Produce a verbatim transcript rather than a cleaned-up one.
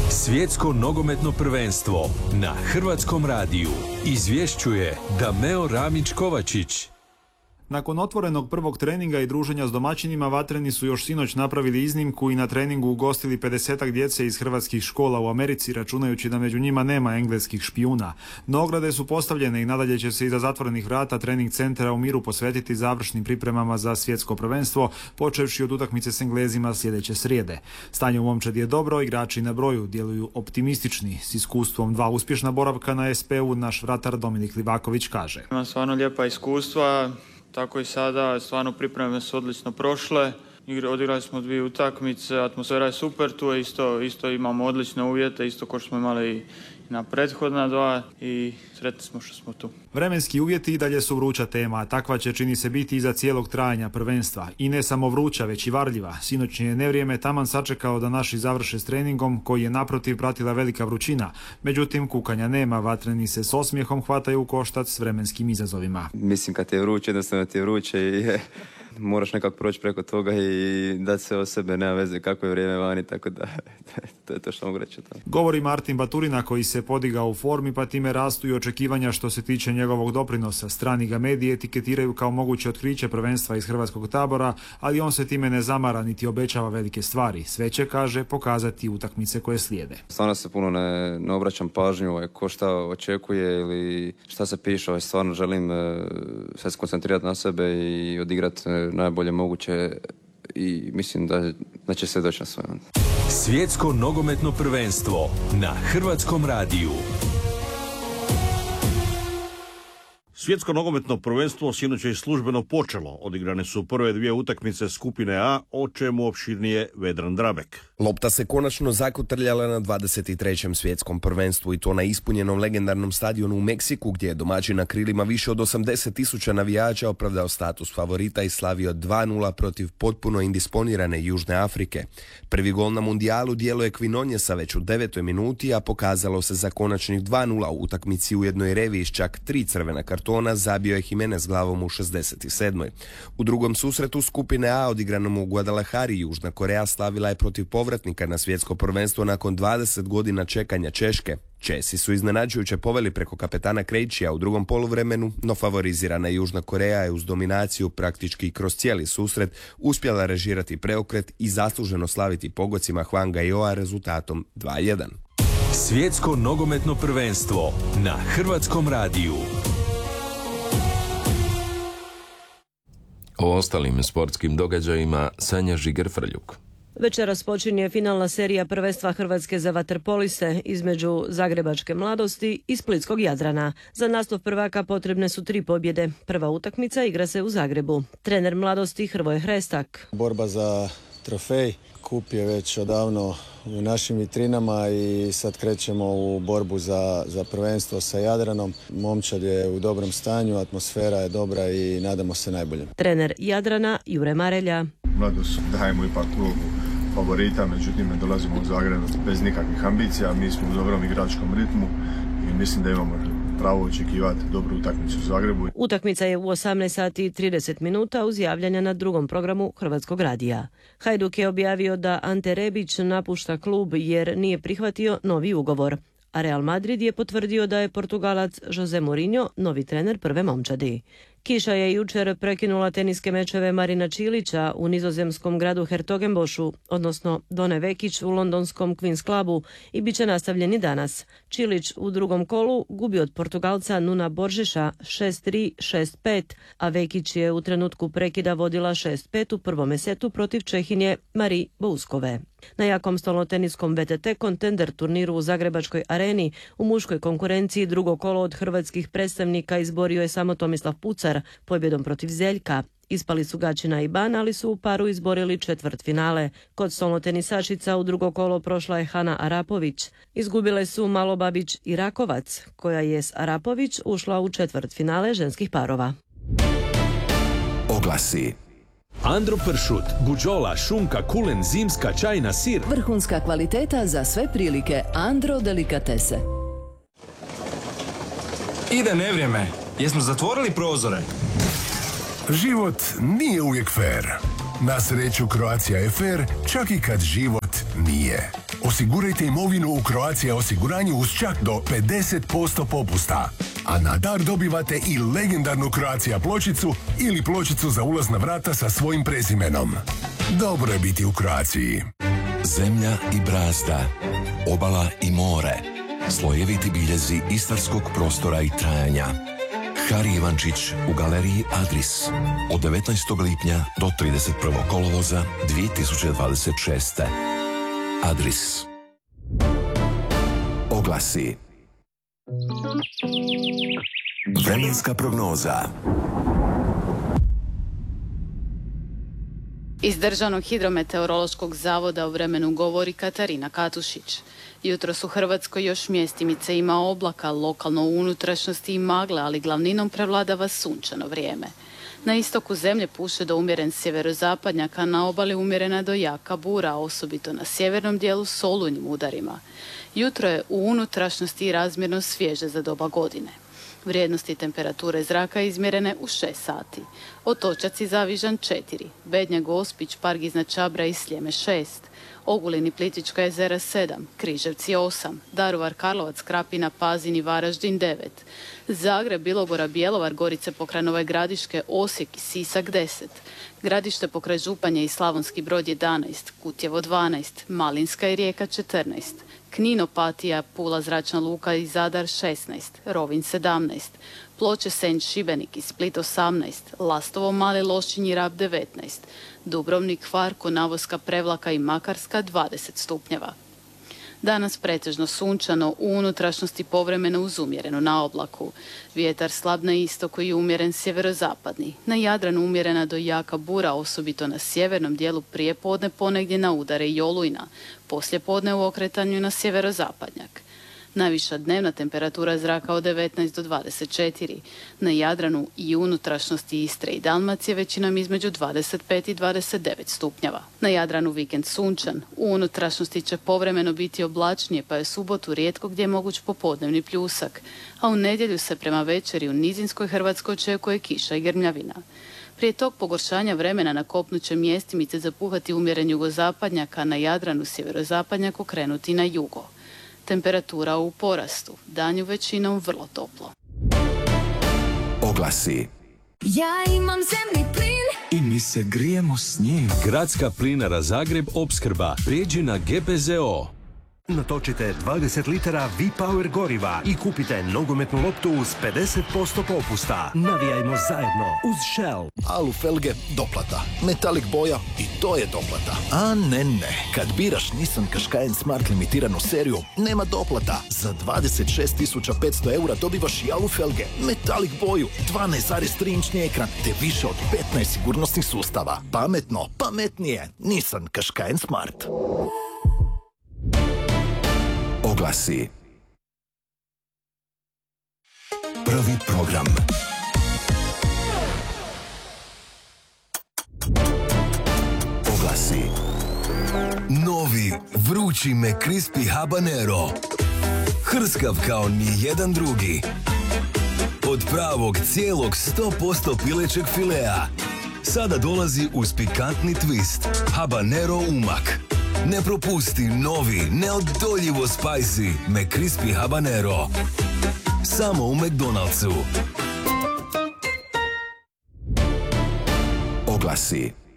Svjetsko nogometno prvenstvo na Hrvatskom radiju izvješćuje Dameo Ramić-Kovačić. Nakon otvorenog prvog treninga i druženja s domaćinima, vatreni su još sinoć napravili iznimku i na treningu ugostili pedesetak djece iz hrvatskih škola u Americi, računajući da među njima nema engleskih špijuna. No ograde su postavljene i nadalje će se iza zatvorenih vrata trening centra u Miru posvetiti završnim pripremama za svjetsko prvenstvo, počevši od utakmice s Englezima sljedeće srijede. Stanje u momčadi je dobro, igrači na broju djeluju optimistični. S iskustvom dva uspješna boravka na es pe u naš vratar Dominik Livaković kaže: Ima stvarno lijepa iskustva. Tako i sada, stvarno pripreme su odlično prošle. Odigrali smo dvije utakmice, atmosfera je super, tu je isto, isto imamo odlične uvjete, isto kao što smo imali i na prethodna dva i sretni smo što smo tu. Vremenski uvjeti i dalje su vruća tema, a takva će čini se biti iza cijelog trajanja prvenstva. I ne samo vruća, već i varljiva. Sinoćnje je nevrijeme taman sačekao da naši završe s treningom, koji je naprotiv pratila velika vrućina. Međutim, kukanja nema, vatreni se s osmijehom hvataju u koštac s vremenskim izazovima. Mislim, kad ti je vruće, jednostavno ti je vruće i moraš nekako proći preko toga i dati se o sebe, nema veze kako je vrijeme vani, tako da to je to što mogu reći. Govori Martin Baturina, koji se podigao u formi, pa time rastu i očekivanja što se tiče njegovog doprinosa. Strani ga mediji etiketiraju kao moguće otkriće prvenstva iz hrvatskog tabora, ali on se time ne zamara niti obećava velike stvari. Sve će, kaže, pokazati utakmice koje slijede. Stvarno se puno ne, ne obraćam pažnju ko šta očekuje ili šta se piše. Stvarno želim se skoncentrirati na sebe i odigrati najbolje moguće i mislim da, da će se doći na svoje. Svjetsko nogometno prvenstvo na Hrvatskom radiju. Svjetsko nogometno prvenstvo sinoć je službeno počelo. Odigrane su prve dvije utakmice skupine A, o čemu opširnije Vedran Drabek. Lopta se konačno zakotrljala na dvadeset trećem svjetskom prvenstvu i to na ispunjenom legendarnom stadionu u Meksiku, gdje je domaćin na krilima više od osamdeset tisuća navijača opravdao status favorita i slavio dva nula protiv potpuno indisponirane Južne Afrike. Prvi gol na mundijalu dijelo je Quinonjesa već u devetoj minuti, a pokazalo se za konačnih dva nula u utakmici u jednoj reviji s čak tri crvena kartona zabio je Jimenez glavom u šezdeset sedmoj. U drugom susretu skupine A, odigranom u Guadalajari, Južna Koreja slavila je protiv povratnika na svjetsko prvenstvo nakon dvadeset godina čekanja Češke. Česi su iznenađujuće poveli preko kapetana Krejčija u drugom poluvremenu, no favorizirana Južna Koreja je uz dominaciju praktički kroz cijeli susret uspjela režirati preokret i zasluženo slaviti pogocima Hwanga Yoa rezultatom dva jedan. Svjetsko nogometno prvenstvo na Hrvatskom radiju. O ostalim sportskim događajima Sanja Žiger-Frljuk. Večeras počinje finalna serija prvenstva Hrvatske za vaterpoliste između Zagrebačke mladosti i Splitskog Jadrana. Za naslov prvaka potrebne su tri pobjede. Prva utakmica igra se u Zagrebu. Trener mladosti Hrvoje Hrestak. Borba za trofej. Kup je već odavno u našim vitrinama i sad krećemo u borbu za, za prvenstvo sa Jadranom. Momčad je u dobrom stanju, atmosfera je dobra i nadamo se najbolje. Trener Jadrana Jure Marelja. Mladost dajemo ipak ulogu favorita, međutim ne dolazimo u Zagreb bez nikakvih ambicija. Mi smo u dobrom igračkom ritmu i mislim da imamo pravo očekivati dobru utakmicu u Zagrebu. Utakmica je u osamnaest sati i trideset minuta uz javljanja na drugom programu Hrvatskog radija. Hajduk je objavio da Ante Rebić napušta klub jer nije prihvatio novi ugovor, a Real Madrid je potvrdio da je Portugalac Jose Mourinho novi trener prve momčadi. Kiša je jučer prekinula teniske mečeve Marina Čilića u nizozemskom gradu Hertogenbošu, odnosno Done Vekić u londonskom Queen's Clubu, i bit će nastavljeni danas. Čilić u drugom kolu gubi od Portugalca Nuna Borgeša šest tri šest pet, a Vekić je u trenutku prekida vodila šest pet u prvome setu protiv Čehinje Marie Bouskove. Na jakom stolnoteniskom ve te te kontender turniru u Zagrebačkoj areni u muškoj konkurenciji drugo kolo od hrvatskih predstavnika izborio je samo Tomislav Pucar pobjedom protiv Zeljka. Ispali su Gačina i Ban, ali su u paru izborili četvrtfinale. Kod stolnotenisašica u drugo kolo prošla je Hana Arapović. Izgubile su Malobabić i Rakovac, koja je s Arapović ušla u četvrtfinale ženskih parova. Oglasi. Andro pršut, buđola, šunka, kulen, zimska, čajna, sir. Vrhunska kvaliteta za sve prilike. Andro delikatese. Ide nevrijeme. Jesmo zatvorili prozore? Život nije uvijek fair. Na sreću Croatia je fair čak i kad život nije. Osigurajte imovinu u Croatia osiguranju uz čak do pedeset posto popusta. A na dar dobivate i legendarnu Croatia pločicu ili pločicu za ulaz na vrata sa svojim prezimenom. Dobro je biti u Croaciji. Zemlja i brazda, obala i more, slojeviti biljezi istarskog prostora i trajanja. Hari Ivančić u galeriji Adris od devetnaestog lipnja do trideset prvog kolovoza dvije tisuće dvadeset šeste. Adris. Oglasi. Vremenska prognoza. Iz Državnog hidrometeorološkog zavoda o vremenu govori Katarina Katušić. Jutros u Hrvatskoj još mjestimice ima oblaka, lokalno u unutrašnjosti i magle, ali glavninom prevladava sunčano vrijeme. Na istoku zemlje puše do umjeren sjeverozapadnjak, a na obali umjerena do jaka bura, osobito na sjevernom dijelu s olujnim udarima. Jutro je u unutrašnjosti razmjerno svježe za doba godine. Vrijednosti temperature zraka izmjerene u šest sati. Otočac i Zavižan četiri, Bednja, Gospić, Park iznad Čabra i Sljeme šest, Ogulin i Plitvička jezera sedam, Križevci osam, Daruvar, Karlovac, Krapina, Pazin i Varaždin devet, Zagreb, Bilogora, Bjelovar, Gorice pokraj Nove Gradiške, Osijek i Sisak deset, Gradište pokraj Županje i Slavonski Brod jedanaest, Kutjevo dvanaest, Malinska i Rijeka četrnaest, Knin, Opatija, Pula, Zračna luka i Zadar šesnaest, Rovinj sedamnaest, Ploče, Senj, Šibenik i Split osamnaest, Lastovo, Mali Lošinj i Rab devetnaest, Dubrovnik, Hvar, Konavoska, Prevlaka i Makarska dvadeset stupnjeva. Danas pretežno sunčano, u unutrašnjosti povremeno uz umjerenu na oblaku. Vjetar slab na istoku i umjeren sjeverozapadni. Na Jadranu umjerena do jaka bura, osobito na sjevernom dijelu prije podne ponegdje na udare i olujna. Poslije podne u okretanju na sjeverozapadnjak. Najviša dnevna temperatura zraka od devetnaest do dvadeset četiri. Na Jadranu i unutrašnjosti Istre i Dalmacije većinom između dvadeset pet i dvadeset devet stupnjeva. Na Jadranu vikend sunčan. U unutrašnjosti će povremeno biti oblačnije, pa je subotu rijetko gdje je moguć popodnevni pljusak. A u nedjelju se prema večeri u nizinskoj Hrvatskoj očekuje kiša i grmljavina. Prije tog pogoršanja vremena na kopnu će mjestimice zapuhati umjeren jugozapadnjak, a na Jadranu sjeverozapadnjak okrenuti na jugo. Temperatura u porastu, danju većinom vrlo toplo. Oglasi. Ja imam zemni plin i mi se grijemo s njim. Gradska plinara Zagreb opskrba. Prijeđi na G P Z O. Natočite dvadeset litara V-Power goriva i kupite nogometnu loptu uz pedeset posto popusta. Navijajmo zajedno uz Shell. Alu felge, doplata. Metalik boja i to je doplata. A ne, ne. Kad biraš Nissan Qashqai Smart limitiranu seriju, nema doplata. Za dvadeset šest tisuća petsto eura dobivaš i alu felge, metalik boju, dvanaest zarez tri inčni ekran te više od petnaest sigurnosnih sustava. Pametno, pametnije. Nissan Qashqai Smart. Oglasi. Prvi program. Oglasi. Novi, vrući McCrispy habanero. Hrskav kao ni jedan drugi. Od pravog cijelog sto posto pilećeg filea. Sada dolazi uz pikantni twist. Habanero umak. Ne propusti novi, neodoljivo spicy McCrispy habanero. Samo u McDonald'su. Oglasi.